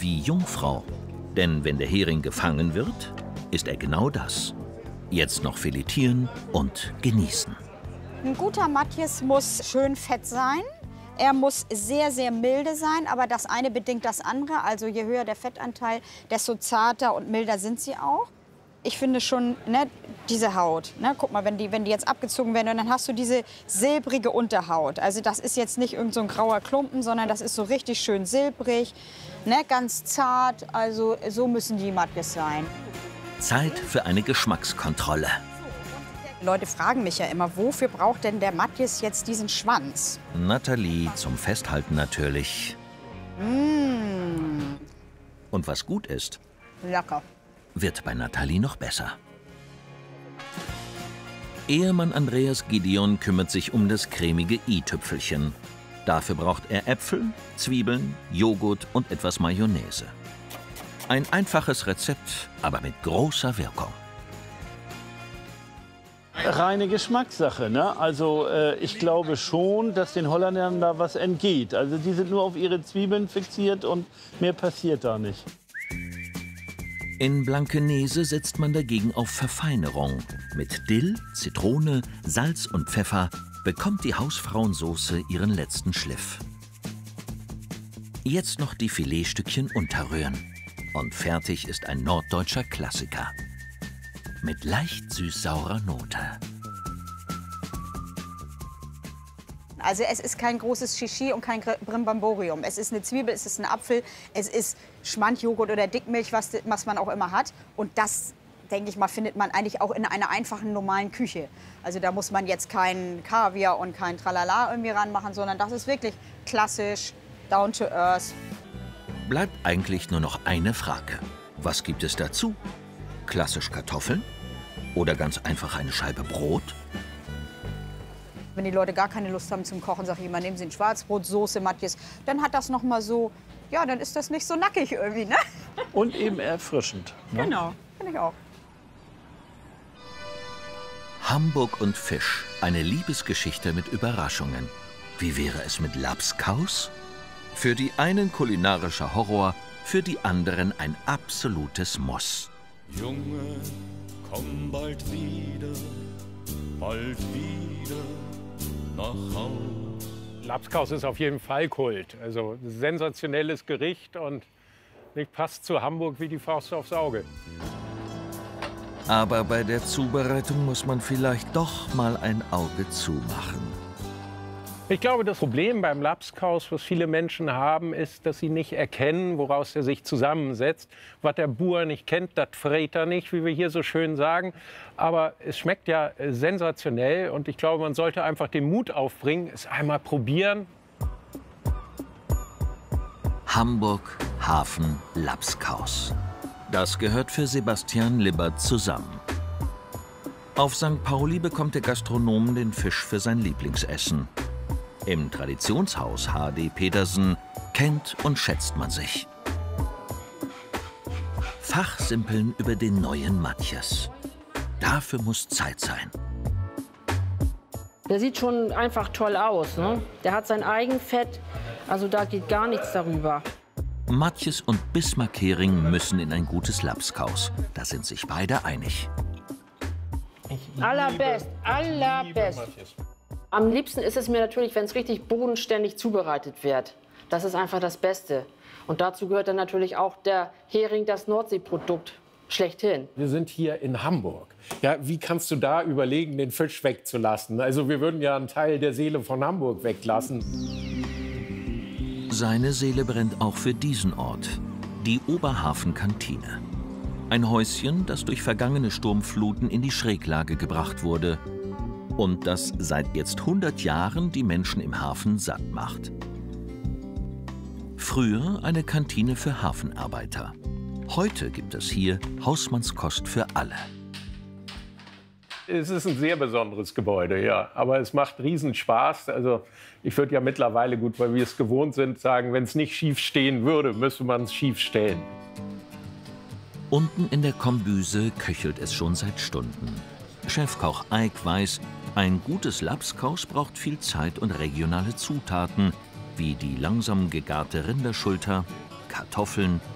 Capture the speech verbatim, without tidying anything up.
die Jungfrau. Denn wenn der Hering gefangen wird, ist er genau das. Jetzt noch filetieren und genießen. Ein guter Matjes muss schön fett sein. Er muss sehr, sehr milde sein, aber das eine bedingt das andere. Also je höher der Fettanteil, desto zarter und milder sind sie auch. Ich finde schon, ne, diese Haut, ne, guck mal, wenn die, wenn die jetzt abgezogen werden, dann hast du diese silbrige Unterhaut. Also das ist jetzt nicht irgend so ein grauer Klumpen, sondern das ist so richtig schön silbrig, ne, ganz zart. Also so müssen die Matjes sein. Zeit für eine Geschmackskontrolle. Leute fragen mich ja immer, wofür braucht denn der Matjes jetzt diesen Schwanz? Nathalie zum Festhalten natürlich. Mmh. Und was gut ist, Lecker. wird bei Nathalie noch besser. Ehemann Andreas Gideon kümmert sich um das cremige i-Tüpfelchen. Dafür braucht er Äpfel, Zwiebeln, Joghurt und etwas Mayonnaise. Ein einfaches Rezept, aber mit großer Wirkung. Reine Geschmackssache, ne? Also äh, ich glaube schon, dass den Holländern da was entgeht. Also die sind nur auf ihre Zwiebeln fixiert und mehr passiert da nicht. In Blankenese setzt man dagegen auf Verfeinerung. Mit Dill, Zitrone, Salz und Pfeffer bekommt die Hausfrauensoße ihren letzten Schliff. Jetzt noch die Filetstückchen unterrühren. Und fertig ist ein norddeutscher Klassiker. Mit leicht süß-saurer Note. Also es ist kein großes Shishi und kein Brimborium. Es ist eine Zwiebel, es ist ein Apfel, es ist Schmandjoghurt oder Dickmilch, was, was man auch immer hat. Und das, denke ich mal, findet man eigentlich auch in einer einfachen, normalen Küche. Also da muss man jetzt kein Kaviar und kein Tralala irgendwie ranmachen, sondern das ist wirklich klassisch, down to earth. Bleibt eigentlich nur noch eine Frage. Was gibt es dazu? Klassisch Kartoffeln? Oder ganz einfach eine Scheibe Brot? Wenn die Leute gar keine Lust haben zum Kochen, sage ich immer, nehmen Sie ein Schwarzbrot, Soße, Matjes. Dann hat das noch mal so, ja, dann ist das nicht so nackig irgendwie, ne? Und eben erfrischend. Ne? Genau, finde ich auch. Hamburg und Fisch, eine Liebesgeschichte mit Überraschungen. Wie wäre es mit Labskaus? Für die einen kulinarischer Horror, für die anderen ein absolutes Muss. Junge, komm bald wieder, bald wieder nach Haus. Labskaus ist auf jeden Fall Kult. Also ein sensationelles Gericht und nicht passt zu Hamburg wie die Faust aufs Auge. Aber bei der Zubereitung muss man vielleicht doch mal ein Auge zumachen. Ich glaube, das Problem beim Labskaus, was viele Menschen haben, ist, dass sie nicht erkennen, woraus er sich zusammensetzt. Was der Bauer nicht kennt, das frät er nicht, wie wir hier so schön sagen. Aber es schmeckt ja sensationell und ich glaube, man sollte einfach den Mut aufbringen, es einmal probieren. Hamburg, Hafen, Labskaus. Das gehört für Sebastian Libbert zusammen. Auf Sankt Pauli bekommt der Gastronom den Fisch für sein Lieblingsessen. Im Traditionshaus H D Petersen kennt und schätzt man sich. Fachsimpeln über den neuen Matjes. Dafür muss Zeit sein. Der sieht schon einfach toll aus, ne? Der hat sein Eigenfett, also da geht gar nichts darüber. Matjes und Bismarck-Hering müssen in ein gutes Labskaus. Da sind sich beide einig. Allerbest, allerbest. Am liebsten ist es mir natürlich, wenn es richtig bodenständig zubereitet wird. Das ist einfach das Beste. Und dazu gehört dann natürlich auch der Hering, das Nordseeprodukt, schlechthin. Wir sind hier in Hamburg. Ja, wie kannst du da überlegen, den Fisch wegzulassen? Also wir würden ja einen Teil der Seele von Hamburg weglassen. Seine Seele brennt auch für diesen Ort, die Oberhafen-Kantine. Ein Häuschen, das durch vergangene Sturmfluten in die Schräglage gebracht wurde und das seit jetzt hundert Jahren die Menschen im Hafen satt macht. Früher eine Kantine für Hafenarbeiter. Heute gibt es hier Hausmannskost für alle. Es ist ein sehr besonderes Gebäude, ja. Aber es macht riesen Spaß. Also ich würde ja mittlerweile, gut, weil wir es gewohnt sind, sagen, wenn es nicht schief stehen würde, müsste man es schief stellen. Unten in der Kombüse köchelt es schon seit Stunden. Chefkoch Eik weiß, ein gutes Labskaus braucht viel Zeit und regionale Zutaten, wie die langsam gegarte Rinderschulter, Kartoffeln,